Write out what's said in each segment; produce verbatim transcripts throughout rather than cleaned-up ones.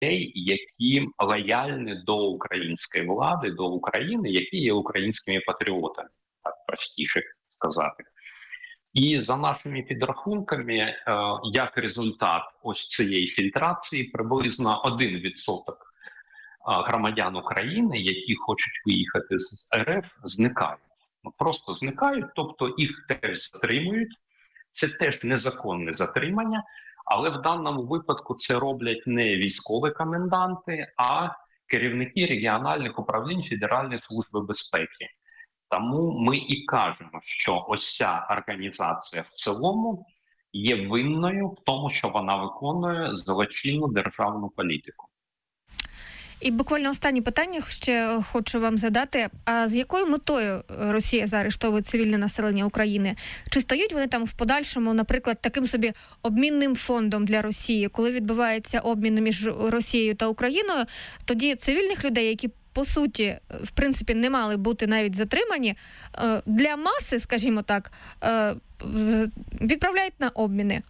людей, які лояльні до української влади, до України, які є українськими патріотами, так простіше сказати. І за нашими підрахунками, як результат ось цієї фільтрації, приблизно один відсоток громадян України, які хочуть виїхати з РФ, зникають. Просто зникають, тобто їх теж затримують. Це теж незаконне затримання, але в даному випадку це роблять не військові коменданти, а керівники регіональних управлінь Федеральної служби безпеки. Тому ми і кажемо, що ось ця організація в цілому є винною в тому, що вона виконує злочинну державну політику. І буквально останнє питання ще хочу вам задати. А з якою метою Росія заарештовує цивільне населення України? Чи стоять вони там в подальшому, наприклад, таким собі обмінним фондом для Росії? Коли відбувається обмін між Росією та Україною, тоді цивільних людей, які по суті, в принципі, не мали бути навіть затримані, для маси, скажімо так, відправляють на обміни?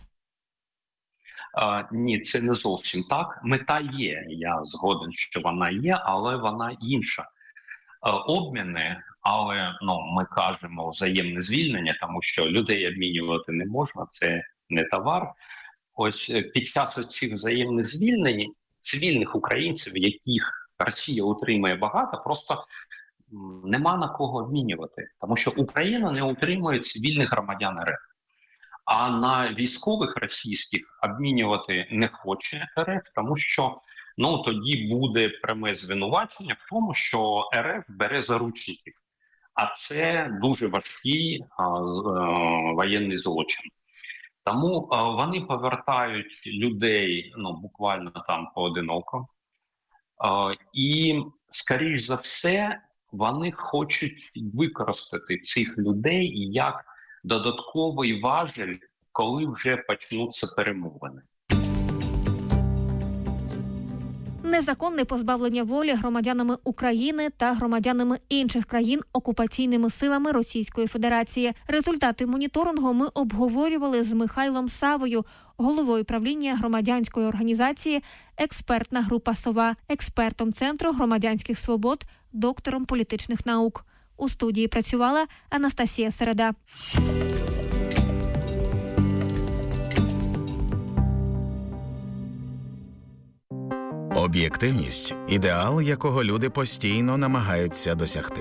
А, ні, це не зовсім так. Мета є, я згоден, що вона є, але вона інша. А, обміни, але ну, ми кажемо взаємне звільнення, тому що людей обмінювати не можна, це не товар. Ось під час цих взаємних звільнень цивільних українців, яких Росія утримує багато, просто нема на кого обмінювати, тому що Україна не утримує цивільних громадян РФ. А на військових російських обмінювати не хоче РФ, тому що ну, тоді буде пряме звинувачення в тому, що РФ бере заручників. А це дуже важкий а, а, воєнний злочин. Тому а, вони повертають людей ну, буквально там поодиноко. А, і, скоріш за все, вони хочуть використати цих людей як додатковий важіль, коли вже почнуться перемовини. Незаконне позбавлення волі громадянами України та громадянами інших країн окупаційними силами Російської Федерації. Результати моніторингу ми обговорювали з Михайлом Савою, головою правління громадянської організації «Експертна група Сова», експертом Центру громадянських свобод, доктором політичних наук. У студії працювала Анастасія Середа. Об'єктивність – ідеал, якого люди постійно намагаються досягти.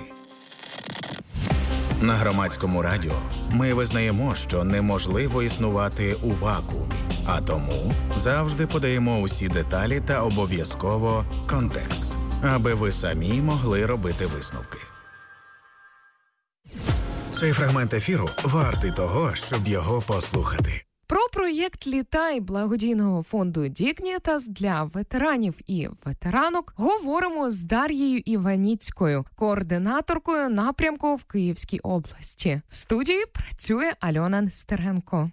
На Громадському радіо ми визнаємо, що неможливо існувати у вакуумі, а тому завжди подаємо усі деталі та обов'язково контекст, аби ви самі могли робити висновки. Цей фрагмент ефіру вартий того, щоб його послухати. Про проєкт «Літай» благодійного фонду «Дігнітас» для ветеранів і ветеранок говоримо з Дар'єю Іваніцькою, координаторкою напрямку в Київській області. В студії працює Альона Нестеренко.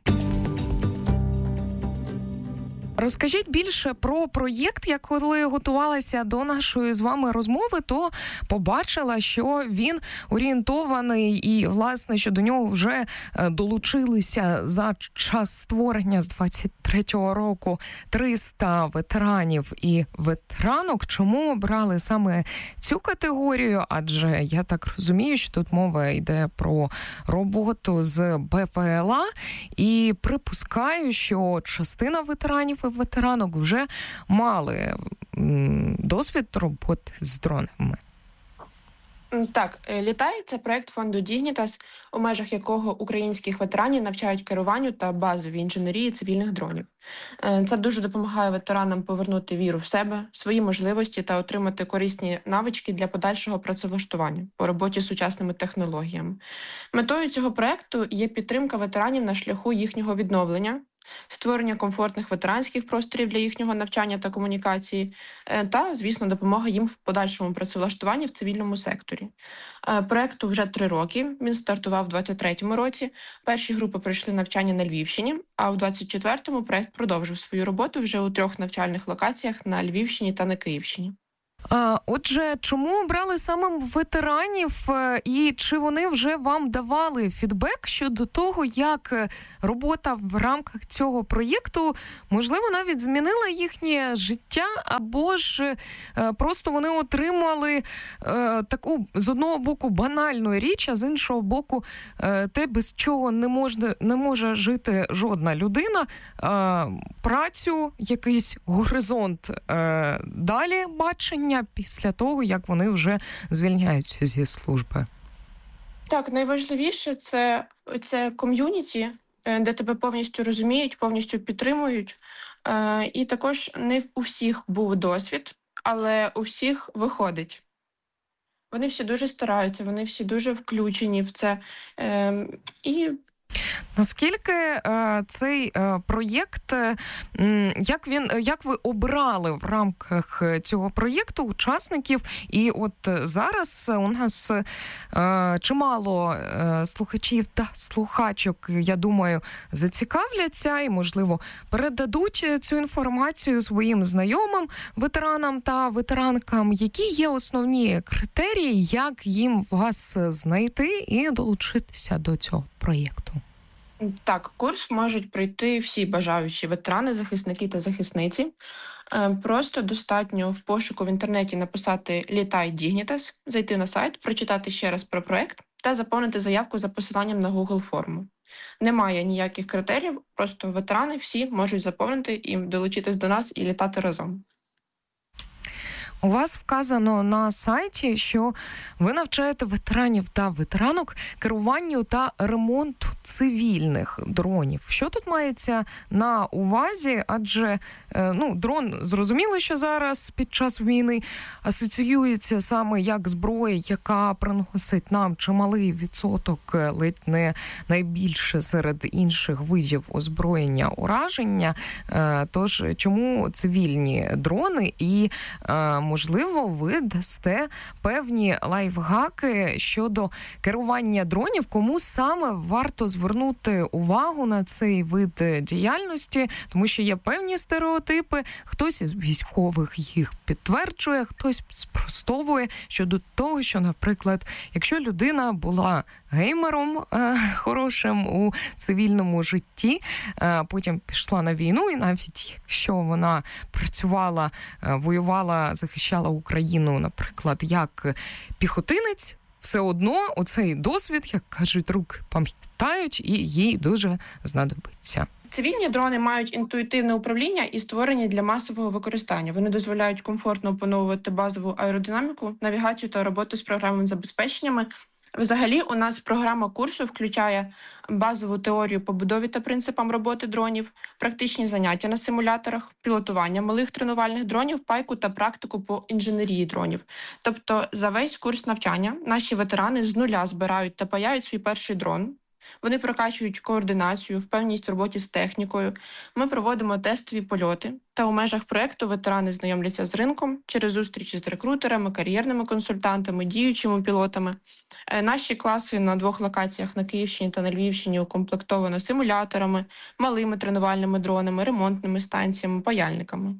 Розкажіть більше про проєкт. Я коли готувалася до нашої з вами розмови, то побачила, що він орієнтований і, власне, що до нього вже долучилися за час створення з двадцять третього року триста ветеранів і ветеранок. Чому обрали саме цю категорію? Адже я так розумію, що тут мова йде про роботу з БПЛА, і припускаю, що частина ветеранів і ветеранок вже мали досвід роботи з дронами. Так, «Літай» – це проєкт фонду «Дігнітас», у межах якого українських ветеранів навчають керуванню та базовій інженерії цивільних дронів. Це дуже допомагає ветеранам повернути віру в себе, свої можливості та отримати корисні навички для подальшого працевлаштування по роботі з сучасними технологіями. Метою цього проєкту є підтримка ветеранів на шляху їхнього відновлення, створення комфортних ветеранських просторів для їхнього навчання та комунікації та, звісно, допомога їм в подальшому працевлаштуванні в цивільному секторі. Проєкту вже три роки, він стартував у двадцять третьому році. Перші групи пройшли навчання на Львівщині, а у двадцять четвертому проєкт продовжив свою роботу вже у трьох навчальних локаціях на Львівщині та на Київщині. Отже, чому обрали саме ветеранів і чи вони вже вам давали фідбек щодо того, як робота в рамках цього проєкту, можливо, навіть змінила їхнє життя, або ж просто вони отримали таку, з одного боку, банальну річ, а з іншого боку, те, без чого не може, не може жити жодна людина, працю, якийсь горизонт далі бачення, після того, як вони вже звільняються зі служби? Так, найважливіше це, це ком'юніті, де тебе повністю розуміють, повністю підтримують. І також не у всіх був досвід, але у всіх виходить. Вони всі дуже стараються, вони всі дуже включені в це. І наскільки е, цей е, проєкт, е, як він, як ви обрали в рамках цього проєкту учасників? І от зараз у нас е, чимало е, слухачів та слухачок, я думаю, зацікавляться і, можливо, передадуть цю інформацію своїм знайомим, ветеранам та ветеранкам. Які є основні критерії, як їм вас знайти і долучитися до цього проєкту? Так, курс можуть пройти всі бажаючі ветерани, захисники та захисниці. Просто достатньо в пошуку в інтернеті написати «Літай Дігнітас», зайти на сайт, прочитати ще раз про проєкт та заповнити заявку за посиланням на Google форму. Немає ніяких критеріїв, просто ветерани всі можуть заповнити і долучитись до нас і літати разом. У вас вказано на сайті, що ви навчаєте ветеранів та ветеранок керуванню та ремонту цивільних дронів. Що тут мається на увазі? Адже ну, дрон, зрозуміло, що зараз під час війни асоціюється саме як зброя, яка приносить нам чималий відсоток, ледь не найбільше серед інших видів озброєння ураження. Тож, чому цивільні дрони і можливо, ви дасте певні лайфхаки щодо керування дронів, кому саме варто звернути увагу на цей вид діяльності, тому що є певні стереотипи, хтось із військових їх підтверджує, хтось спростовує щодо того, що, наприклад, якщо людина була геймером е, хорошим у цивільному житті, е, потім пішла на війну, і навіть якщо вона працювала, е, воювала, захищала Україну, наприклад, як піхотинець, все одно оцей досвід, як кажуть, рук пам'ятають, і їй дуже знадобиться. Цивільні дрони мають інтуїтивне управління і створені для масового використання. Вони дозволяють комфортно опановувати базову аеродинаміку, навігацію та роботу з програмними забезпеченнями. Взагалі, у нас програма курсу включає базову теорію побудові та принципам роботи дронів, практичні заняття на симуляторах, пілотування малих тренувальних дронів, пайку та практику по інженерії дронів. Тобто за весь курс навчання наші ветерани з нуля збирають та паяють свій перший дрон. Вони прокачують координацію, впевненість в роботі з технікою. Ми проводимо тестові польоти. Та у межах проєкту ветерани знайомляться з ринком через зустрічі з рекрутерами, кар'єрними консультантами, діючими пілотами. Наші класи на двох локаціях на Київщині та на Львівщині укомплектовано симуляторами, малими тренувальними дронами, ремонтними станціями, паяльниками.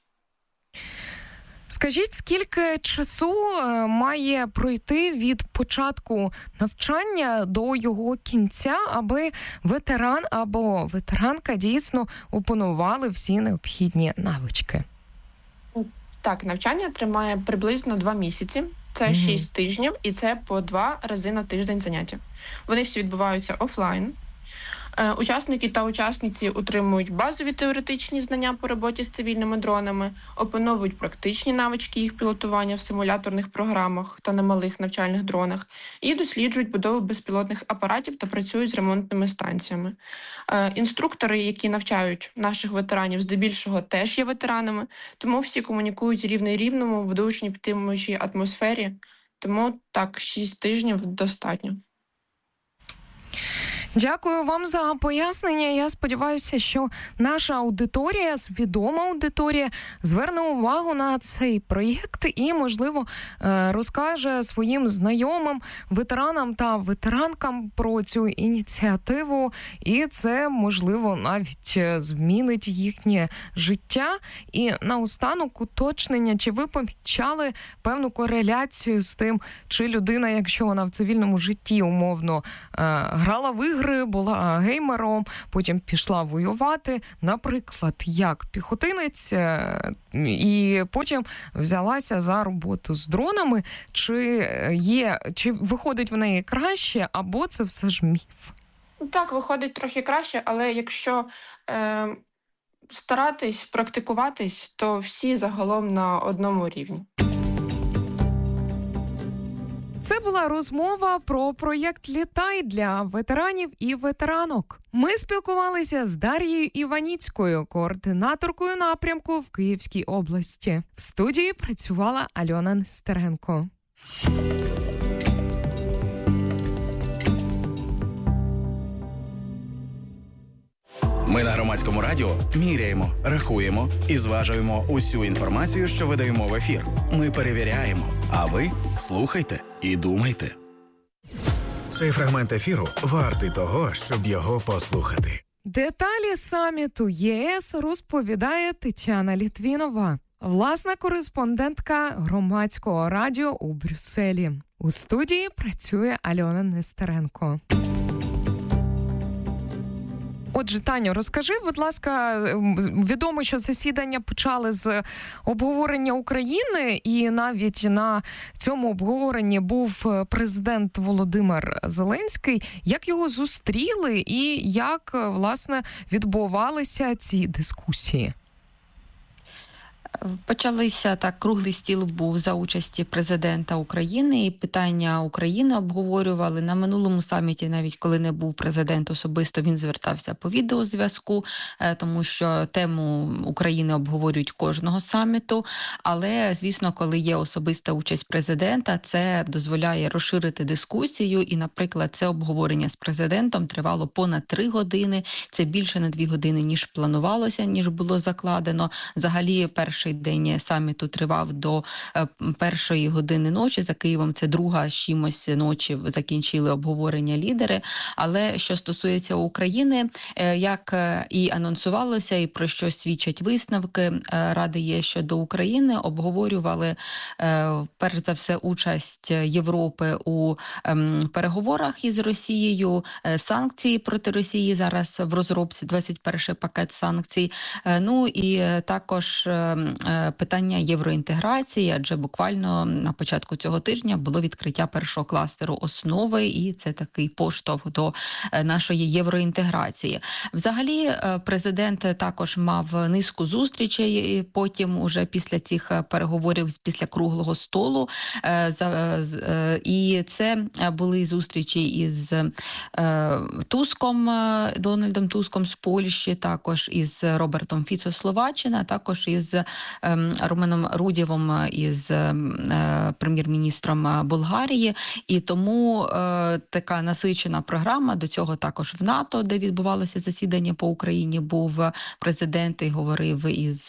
Скажіть, скільки часу має пройти від початку навчання до його кінця, аби ветеран або ветеранка дійсно опанували всі необхідні навички? Так, навчання триває приблизно два місяці. Це mm-hmm. шість тижнів, і це по два рази на тиждень заняття. Вони всі відбуваються офлайн. Учасники та учасниці отримують базові теоретичні знання по роботі з цивільними дронами, опановують практичні навички їх пілотування в симуляторних програмах та на малих навчальних дронах і досліджують будову безпілотних апаратів та працюють з ремонтними станціями. Інструктори, які навчають наших ветеранів, здебільшого теж є ветеранами, тому всі комунікують рівний рівному в душній підтримуючій атмосфері, тому так, шість тижнів достатньо. Дякую вам за пояснення. Я сподіваюся, що наша аудиторія, свідома аудиторія, зверне увагу на цей проєкт і, можливо, розкаже своїм знайомим, ветеранам та ветеранкам про цю ініціативу. І це, можливо, навіть змінить їхнє життя. І наостанок уточнення, чи ви помічали певну кореляцію з тим, чи людина, якщо вона в цивільному житті умовно грала в ігри, була геймером, потім пішла воювати, наприклад, як піхотинець, і потім взялася за роботу з дронами, чи є, чи виходить в неї краще, або це все ж міф? Так, виходить трохи краще, але якщо е, старатись, практикуватись, то всі загалом на одному рівні. Це була розмова про проєкт «Літай» для ветеранів і ветеранок. Ми спілкувалися з Дар'єю Іваніцькою, координаторкою напрямку в Київській області. В студії працювала Альона Нестеренко. Ми на Громадському радіо міряємо, рахуємо і зважуємо усю інформацію, що видаємо в ефір. Ми перевіряємо, а ви слухайте і думайте. Цей фрагмент ефіру вартий того, щоб його послухати. Деталі саміту ЄС розповідає Тетяна Літвінова, власна кореспондентка Громадського радіо у Брюсселі. У студії працює Альона Нестеренко. Отже, Таню, розкажи, будь ласка, відомо, що засідання почали з обговорення України, і навіть на цьому обговоренні був президент Володимир Зеленський. Як його зустріли і як, власне, відбувалися ці дискусії? Почалися так, круглий стіл був за участі президента України, і питання України обговорювали. На минулому саміті, навіть коли не був президент особисто, він звертався по відеозв'язку, тому що тему України обговорюють кожного саміту. Але, звісно, коли є особиста участь президента, це дозволяє розширити дискусію. І, наприклад, це обговорення з президентом тривало понад три години. Це більше на дві години, ніж планувалося, ніж було закладено. Взагалі, перший день саміту тривав до першої години ночі. За Києвом це друга з чимось ночі закінчили обговорення лідери. Але що стосується України, як і анонсувалося, і про що свідчать висновки Ради ЄС щодо України, обговорювали перш за все участь Європи у переговорах із Росією, санкції проти Росії, зараз в розробці двадцять перший пакет санкцій, ну і також питання євроінтеграції, адже буквально на початку цього тижня було відкриття першого кластеру основи, і це такий поштовх до нашої євроінтеграції. Взагалі, президент також мав низку зустрічей потім уже після цих переговорів, після круглого столу, і це були зустрічі із Туском, Дональдом Туском з Польщі, також із Робертом Фіцо з Словаччини, а також із Руменом Рудєвом, із прем'єр-міністром Болгарії. І тому така насичена програма. До цього також в НАТО, де відбувалося засідання по Україні, був президент і говорив із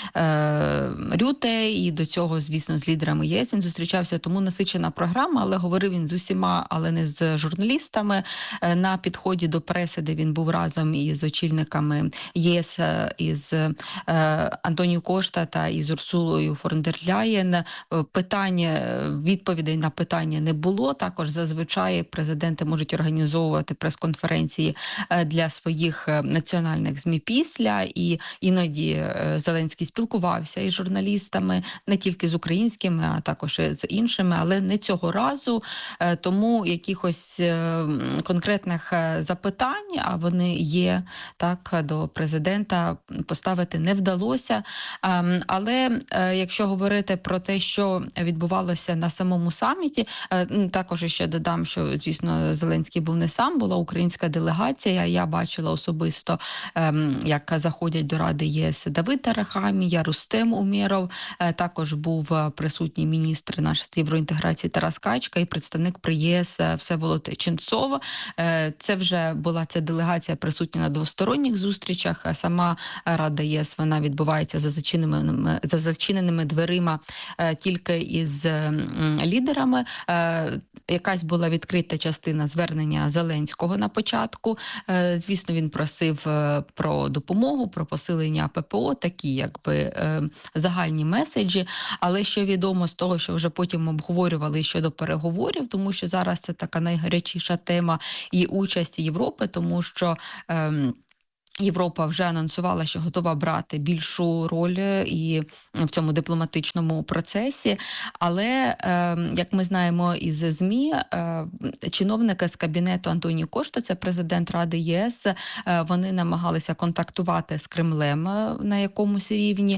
Рюте, і до цього, звісно, з лідерами ЄС він зустрічався. Тому насичена програма, але говорив він з усіма, але не з журналістами. На підході до преси, де він був разом із очільниками ЄС, із Антоніо Кошта та із Урсулою фон дер Ляєн, питання, відповідей на питання не було. Також зазвичай президенти можуть організовувати прес-конференції для своїх національних ЗМІ після, і іноді Зеленський спілкувався із журналістами, не тільки з українськими, а також з іншими, але не цього разу. Тому якихось конкретних запитань, а вони є, так, до президента поставити не вдалося. Але якщо говорити про те, що відбувалося на самому саміті, також ще додам, що, звісно, Зеленський був не сам, була українська делегація. Я бачила особисто, як заходять до Ради ЄС Давид Арахамія, Рустем Умєров, також був присутній міністр наш з євроінтеграції Тарас Качка і представник при ЄС Всеволод Ченцов. Це вже була ця делегація присутня на двосторонніх зустрічах. Сама Рада ЄС, вона відбувається за зачиненими, за зачиненими дверима тільки із лідерами. Якась була відкрита частина звернення Зеленського на початку. Звісно, він просив про допомогу, про посилення ППО, такі якби загальні меседжі. Але що відомо з того, що вже потім обговорювали щодо переговорів, тому що зараз це така найгарячіша тема і участь Європи, тому що ем, Європа вже анонсувала, що готова брати більшу роль і в цьому дипломатичному процесі. Але, як ми знаємо із ЗМІ, чиновники з кабінету Антоніо Кошта, це президент Ради ЄС, вони намагалися контактувати з Кремлем на якомусь рівні.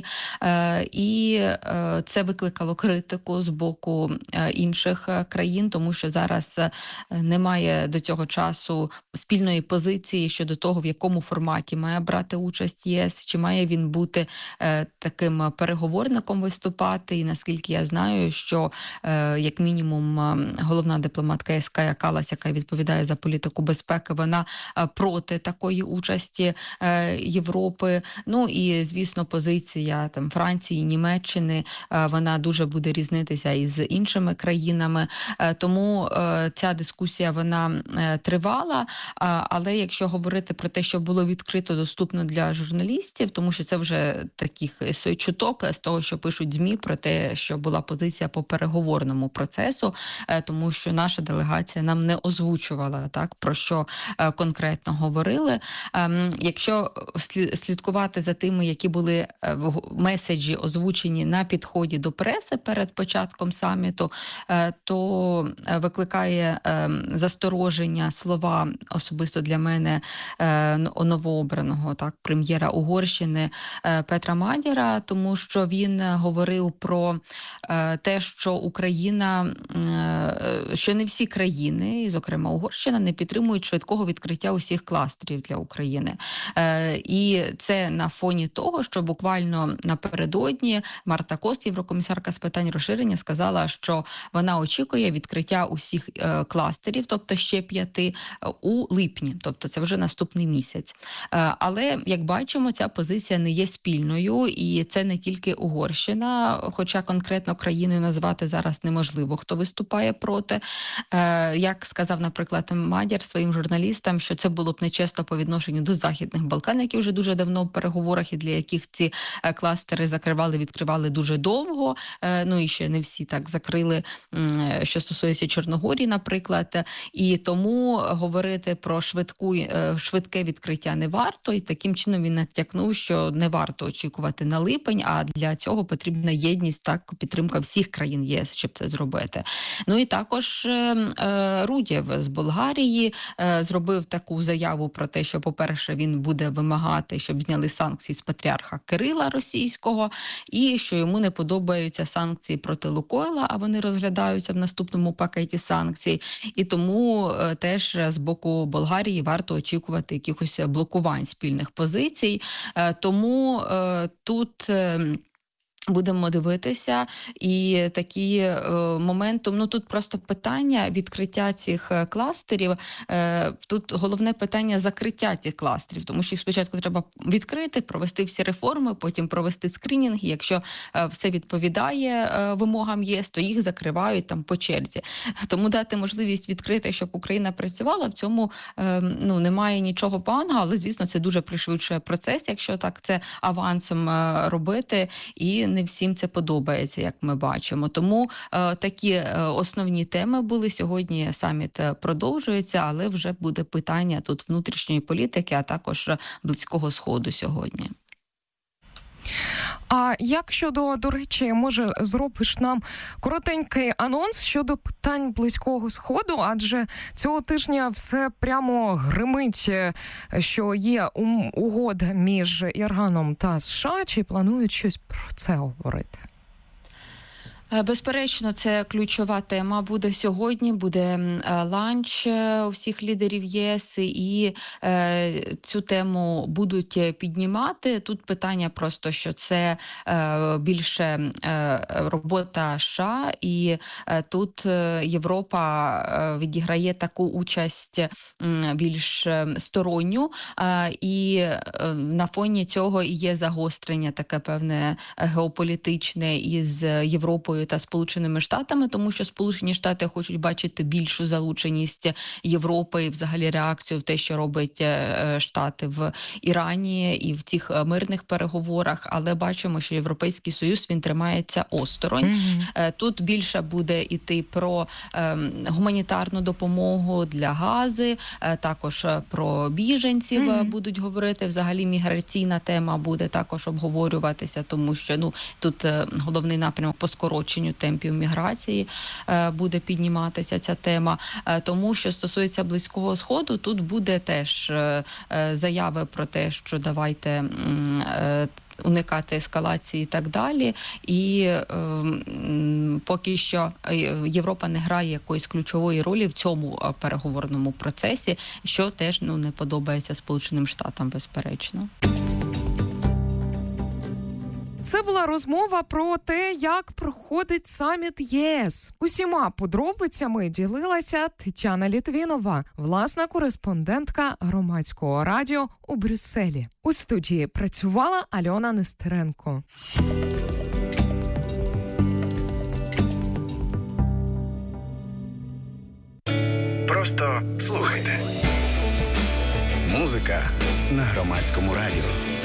І це викликало критику з боку інших країн, тому що зараз немає до цього часу спільної позиції щодо того, в якому форматі має брати участь ЄС, чи має він бути е, таким переговорником виступати. І наскільки я знаю, що е, як мінімум головна дипломатка ЄС Кая Каллас, яка відповідає за політику безпеки, вона е, проти такої участі е, Європи. Ну і, звісно, позиція там Франції, Німеччини, е, вона дуже буде різнитися із іншими країнами. Е, тому е, ця дискусія, вона е, тривала. Е, але якщо говорити про те, що було відкрито доступно для журналістів, тому що це вже таких чуток з того, що пишуть ЗМІ про те, що була позиція по переговорному процесу, тому що наша делегація нам не озвучувала, так, про що конкретно говорили. Якщо слідкувати за тими, які були меседжі озвучені на підході до преси перед початком саміту, то викликає застороження слова особисто для мене нового обраного так прем'єра Угорщини Петра Мадяра, тому що він говорив про е, те, що Україна, е, що не всі країни, і, зокрема Угорщина, не підтримують швидкого відкриття усіх кластерів для України. Е, і це на фоні того, що буквально напередодні Марта Кост, єврокомісарка з питань розширення, сказала, що вона очікує відкриття усіх е, кластерів, тобто ще п'яти, у липні, тобто це вже наступний місяць. Але, як бачимо, ця позиція не є спільною, і це не тільки Угорщина, хоча конкретно країни назвати зараз неможливо, хто виступає проти. Як сказав, наприклад, Мадяр своїм журналістам, що це було б нечесно по відношенню до Західних Балкан, які вже дуже давно в переговорах, і для яких ці кластери закривали, відкривали дуже довго, ну і ще не всі так закрили, що стосується Чорногорії, наприклад, і тому говорити про швидку, швидке відкриття не варто, і таким чином він натякнув, що не варто очікувати на липень, а для цього потрібна єдність, так, підтримка всіх країн ЄС, щоб це зробити. Ну і також е, Рудєв з Болгарії е, зробив таку заяву про те, що, по-перше, він буде вимагати, щоб зняли санкції з патріарха Кирила російського, і що йому не подобаються санкції проти Лукойла, а вони розглядаються в наступному пакеті санкцій. І тому е, теж з боку Болгарії варто очікувати якихось блокувань спільних позицій. Тому е, тут е, будемо дивитися, і такі е, моментом, ну тут просто питання відкриття цих кластерів, е, тут головне питання закриття цих кластерів, тому що їх спочатку треба відкрити, провести всі реформи, потім провести скринінг, і якщо е, все відповідає е, вимогам ЄС, то їх закривають там по черзі. Тому дати можливість відкрити, щоб Україна працювала, в цьому е, ну, немає нічого поганого, але, звісно, це дуже пришвидшує процес, якщо так це авансом е, робити, і не всім це подобається, як ми бачимо. Тому е, такі е, основні теми були. Сьогодні саміт продовжується, але вже буде питання тут внутрішньої політики, а також Близького Сходу сьогодні. А як щодо, до речі, може зробиш нам коротенький анонс щодо питань Близького Сходу, адже цього тижня все прямо гримить, що є угода між Іраном та США, чи планують щось про це говорити? Безперечно, це ключова тема буде сьогодні, буде ланч у всіх лідерів ЄС, і е, цю тему будуть піднімати. Тут питання просто, що це е, більше е, робота США, і е, тут Європа е, відіграє таку участь е, більш сторонню, е, і е, на фоні цього і є загострення таке певне геополітичне із Європою та Сполученими Штатами, тому що Сполучені Штати хочуть бачити більшу залученість Європи і взагалі реакцію в те, що робить Штати в Ірані і в цих мирних переговорах, але бачимо, що Європейський Союз, він тримається осторонь. Mm-hmm. Тут більше буде йти про е, гуманітарну допомогу для Гази, е, також про біженців mm-hmm. будуть говорити, взагалі міграційна тема буде також обговорюватися, тому що ну тут е, головний напрямок по скороченню темпів міграції е, буде підніматися ця тема. Е, тому, що стосується Близького Сходу, тут буде теж е, заяви про те, що давайте е, уникати ескалації і так далі. І е, поки що Європа не грає якоїсь ключової ролі в цьому переговорному процесі, що теж ну, не подобається Сполученим Штатам, безперечно. Це була розмова про те, як проходить саміт ЄС. Усіма подробицями ділилася Тетяна Літвінова, власна кореспондентка Громадського радіо у Брюсселі. У студії працювала Альона Нестеренко. Просто слухайте. Музика на Громадському радіо.